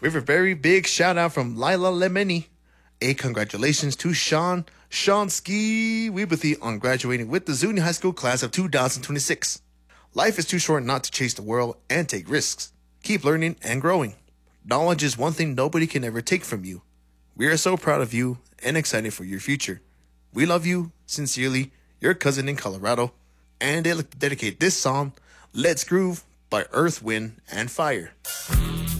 We have a very big shout out from Lila Lemeni. A congratulations to Sean Ski Weebathy on graduating with the Zuni High School class of 2026. Life is too short not to chase the world and take risks. Keep learning and growing. Knowledge is one thing nobody can ever take from you. We are so proud of you and excited for your future. We love you, sincerely, your cousin in Colorado. And they dedicate this song, Let's Groove, by Earth, Wind, and Fire.